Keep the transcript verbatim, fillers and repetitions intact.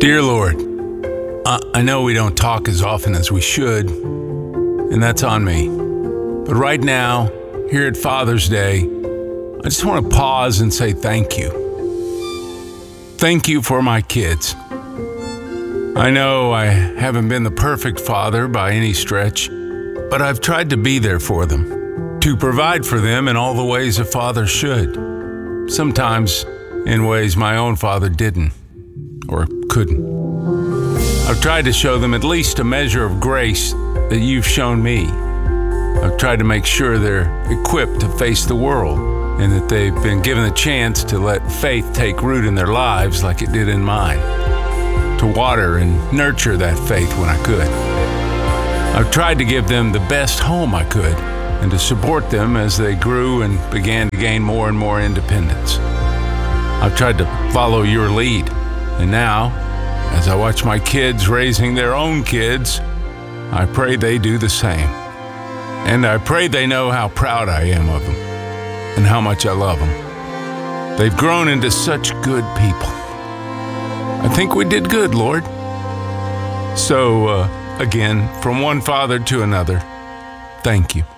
Dear Lord, I, I know we don't talk as often as we should, and that's on me. But right now, here at Father's Day, I just want to pause and say thank you. Thank you for my kids. I know I haven't been the perfect father by any stretch, but I've tried to be there for them, to provide for them in all the ways a father should. Sometimes in ways my own father didn't, or couldn't. I've tried to show them at least a measure of grace that you've shown me. I've tried to make sure they're equipped to face the world and that they've been given a chance to let faith take root in their lives like it did in mine, to water and nurture that faith when I could. I've tried to give them the best home I could and to support them as they grew and began to gain more and more independence. I've tried to follow your lead, and now, as I watch my kids raising their own kids, I pray they do the same. And I pray they know how proud I am of them and how much I love them. They've grown into such good people. I think we did good, Lord. So, uh, again, from one father to another, thank you.